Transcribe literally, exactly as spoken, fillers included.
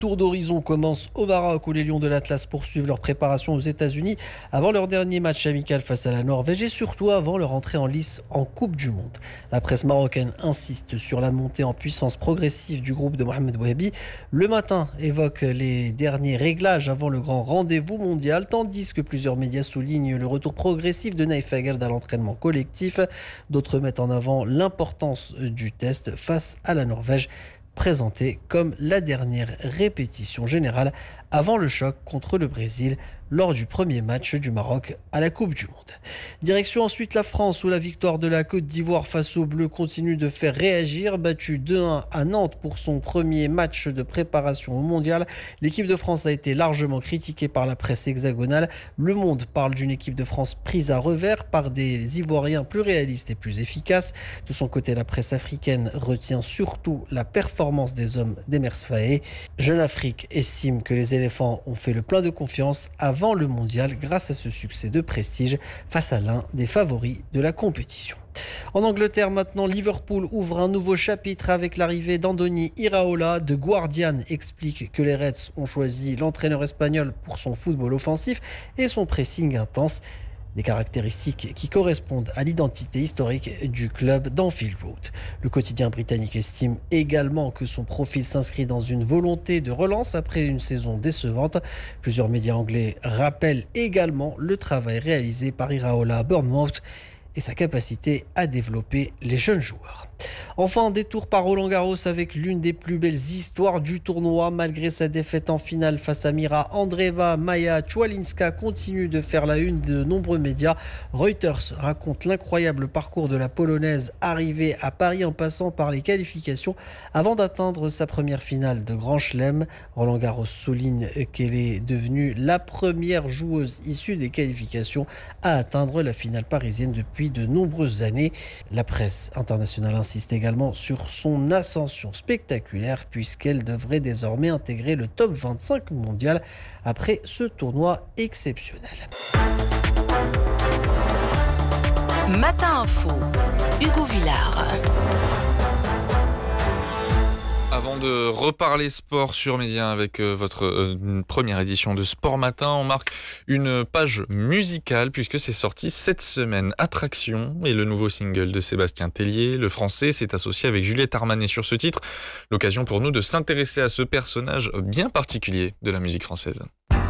Tour d'horizon commence au Maroc où les Lions de l'Atlas poursuivent leur préparation aux États-Unis avant leur dernier match amical face à la Norvège et surtout avant leur entrée en lice en Coupe du Monde. La presse marocaine insiste sur la montée en puissance progressive du groupe de Mohamed Bouabi. Le Matin évoque les derniers réglages avant le grand rendez-vous mondial, tandis que plusieurs médias soulignent le retour progressif de Naïf Aguerd à l'entraînement collectif. D'autres mettent en avant l'importance du test face à la Norvège, présenté comme la dernière répétition générale avant le choc contre le Brésil lors du premier match du Maroc à la Coupe du Monde. Direction ensuite la France où la victoire de la Côte d'Ivoire face aux Bleus continue de faire réagir. Battue deux un à Nantes pour son premier match de préparation au Mondial, l'équipe de France a été largement critiquée par la presse hexagonale. Le Monde parle d'une équipe de France prise à revers par des Ivoiriens plus réalistes et plus efficaces. De son côté, la presse africaine retient surtout la performance des hommes d'Emers Faé. Jeune Afrique estime que les éléphants ont fait le plein de confiance avant le mondial grâce à ce succès de prestige face à l'un des favoris de la compétition. En Angleterre maintenant, Liverpool ouvre un nouveau chapitre avec l'arrivée d'Andoni Iraola. The Guardian explique que les Reds ont choisi l'entraîneur espagnol pour son football offensif et son pressing intense. Des caractéristiques qui correspondent à l'identité historique du club d'Anfield Road. Le quotidien britannique estime également que son profil s'inscrit dans une volonté de relance après une saison décevante. Plusieurs médias anglais rappellent également le travail réalisé par Iraola à Bournemouth et sa capacité à développer les jeunes joueurs. Enfin, détour par Roland-Garros avec l'une des plus belles histoires du tournoi. Malgré sa défaite en finale face à Mira Andreeva, Maja Chwalinska continue de faire la une de nombreux médias. Reuters raconte l'incroyable parcours de la Polonaise arrivée à Paris en passant par les qualifications avant d'atteindre sa première finale de Grand Chelem. Roland-Garros souligne qu'elle est devenue la première joueuse issue des qualifications à atteindre la finale parisienne depuis de nombreuses années. La presse internationale insiste également sur son ascension spectaculaire puisqu'elle devrait désormais intégrer le top vingt-cinq mondial après ce tournoi exceptionnel. Matin Info, Hugo Villard. Avant de reparler sport sur Média avec euh, votre euh, première édition de Sport Matin, on marque une page musicale puisque c'est sorti cette semaine. Attraction est le nouveau single de Sébastien Tellier. Le français s'est associé avec Juliette Armanet sur ce titre. L'occasion pour nous de s'intéresser à ce personnage bien particulier de la musique française.